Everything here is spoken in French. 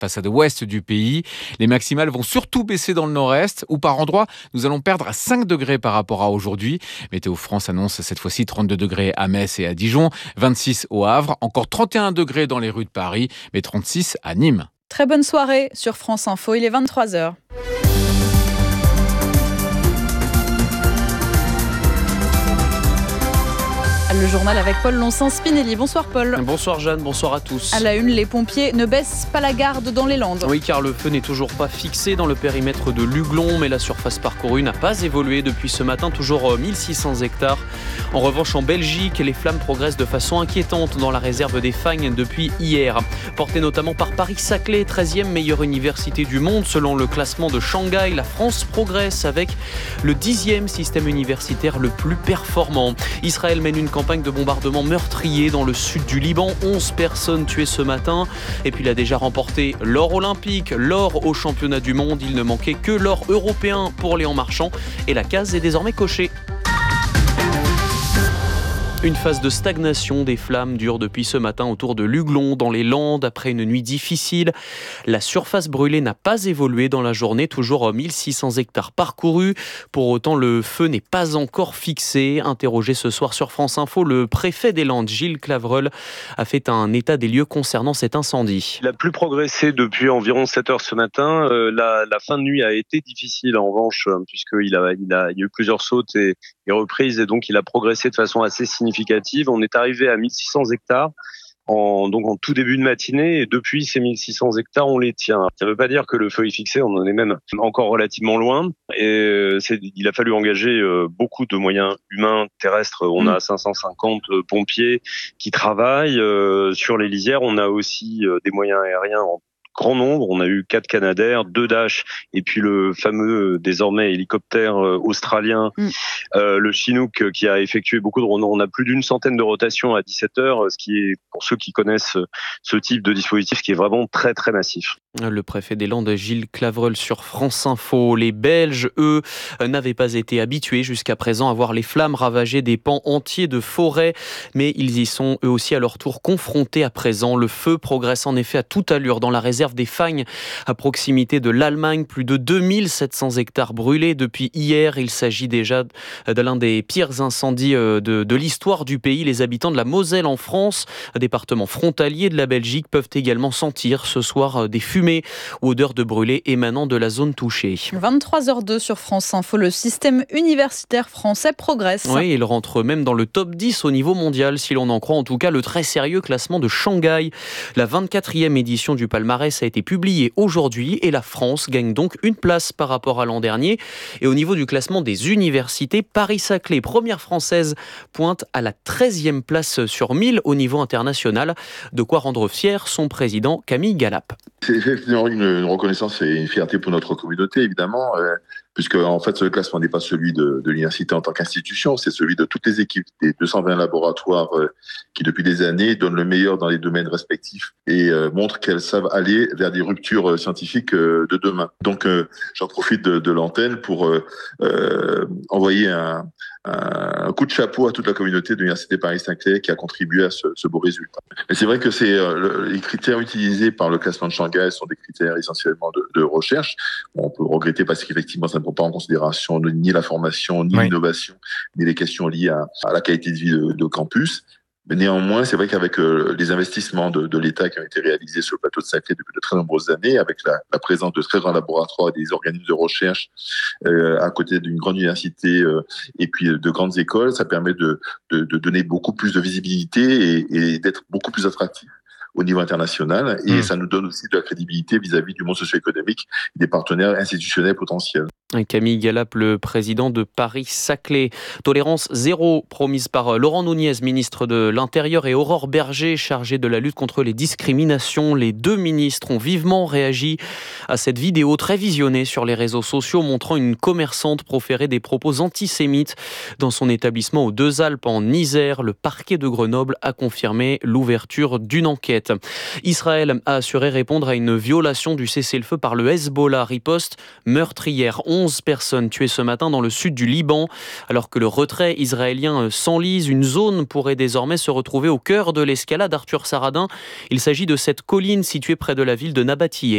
façade ouest du pays. Les maximales vont surtout baisser dans le nord-est, où par endroits, nous allons perdre à 5 degrés par rapport à aujourd'hui. Météo France annonce cette fois-ci 32 degrés à Metz et à Dijon, 26 au Havre, encore 31 degrés dans les rues de Paris, mais 36 à Nîmes. Très bonne soirée sur France Info, il est 23h. Le journal avec Paul Lonsin-Spinelli. Bonsoir Paul. Bonsoir Jeanne, bonsoir à tous. À la une, les pompiers ne baissent pas la garde dans les Landes. Oui, car le feu n'est toujours pas fixé dans le périmètre de Luglon, mais la surface parcourue n'a pas évolué depuis ce matin, toujours 1600 hectares. En revanche, en Belgique, les flammes progressent de façon inquiétante dans la réserve des Fagnes depuis hier. Portée notamment par Paris-Saclay, 13e meilleure université du monde selon le classement de Shanghai, la France progresse avec le 10e système universitaire le plus performant. Israël mène une campagne de bombardement meurtrier dans le sud du Liban. 11 personnes tuées ce matin. Et puis il a déjà remporté l'or olympique, l'or au championnat du monde. Il ne manquait que l'or européen pour Léon Marchand. Et la case est désormais cochée. Une phase de stagnation des flammes dure depuis ce matin autour de Luglon, dans les Landes, après une nuit difficile. La surface brûlée n'a pas évolué dans la journée, toujours 1600 hectares parcourus. Pour autant, le feu n'est pas encore fixé. Interrogé ce soir sur France Info, le préfet des Landes, Gilles Clavreul, a fait un état des lieux concernant cet incendie. Il a plus progressé depuis environ 7 heures ce matin. La fin de nuit a été difficile en revanche, puisqu'il y a eu plusieurs sautes et reprises, et donc il a progressé de façon assez significative. On est arrivé à 1600 hectares en tout début de matinée, et depuis ces 1600 hectares, on les tient. Ça ne veut pas dire que le feu est fixé, on en est même encore relativement loin, et il a fallu engager beaucoup de moyens humains, terrestres. On a 550 pompiers qui travaillent sur les lisières. On a aussi des moyens aériens en grand nombre. On a eu 4 Canadair, 2 Dash, et puis le fameux désormais hélicoptère australien, le Chinook, qui a effectué beaucoup de on a plus d'une centaine de rotations à 17 heures, ce qui est, pour ceux qui connaissent ce type de dispositif, qui est vraiment très très massif. Le préfet des Landes, Gilles Clavreul, sur France Info. Les Belges, eux, n'avaient pas été habitués jusqu'à présent à voir les flammes ravager des pans entiers de forêt, mais ils y sont eux aussi à leur tour confrontés à présent. Le feu progresse en effet à toute allure dans la réserve des Fagnes, à proximité de l'Allemagne. Plus de 2700 hectares brûlés depuis hier. Il s'agit déjà de l'un des pires incendies de l'histoire du pays. Les habitants de la Moselle en France, département frontalier de la Belgique, peuvent également sentir ce soir des fumées ou odeurs de brûlés émanant de la zone touchée. 23h02 sur France Info, le système universitaire français progresse. Oui, il rentre même dans le top 10 au niveau mondial, si l'on en croit en tout cas le très sérieux classement de Shanghai. La 24e édition du palmarès a été publiée aujourd'hui et la France gagne donc une place par rapport à l'an dernier. Et au niveau du classement des universités, Paris-Saclay, première française, pointe à la 13e place sur 1000 au niveau international. De quoi rendre fier son président Camille Galap. C'est effectivement une reconnaissance et une fierté pour notre communauté, évidemment, puisque en fait ce classement n'est pas celui de l'université en tant qu'institution, c'est celui de toutes les équipes des 220 laboratoires qui depuis des années donnent le meilleur dans les domaines respectifs et montrent qu'elles savent aller vers des ruptures scientifiques de demain. Donc j'en profite de l'antenne pour envoyer un coup de chapeau à toute la communauté de l'Université Paris-Saclay qui a contribué à ce beau résultat. Et c'est vrai que les critères utilisés par le classement de Shanghai sont des critères essentiellement de recherche. Bon, on peut regretter parce qu'effectivement, ça ne prend pas en considération ni la formation, ni l'innovation, ni les questions liées à la qualité de vie de campus. Mais néanmoins, c'est vrai qu'avec les investissements de l'État qui ont été réalisés sur le plateau de Saclay depuis de très nombreuses années, avec la présence de très grands laboratoires et des organismes de recherche à côté d'une grande université et puis de grandes écoles, ça permet de donner beaucoup plus de visibilité et d'être beaucoup plus attractif au niveau international. Et ça nous donne aussi de la crédibilité vis-à-vis du monde socio-économique et des partenaires institutionnels potentiels. Camille Galap, le président de Paris-Saclay. Tolérance zéro promise par Laurent Nunez, ministre de l'Intérieur, et Aurore Berger, chargée de la lutte contre les discriminations. Les deux ministres ont vivement réagi à cette vidéo très visionnée sur les réseaux sociaux montrant une commerçante proférer des propos antisémites dans son établissement aux Deux Alpes en Isère. Le parquet de Grenoble a confirmé l'ouverture d'une enquête. Israël a assuré répondre à une violation du cessez-le-feu par le Hezbollah. Riposte meurtrière. 11 personnes tuées ce matin dans le sud du Liban. Alors que le retrait israélien s'enlise, une zone pourrait désormais se retrouver au cœur de l'escalade. Arthur Saradin, il s'agit de cette colline située près de la ville de Nabatillé.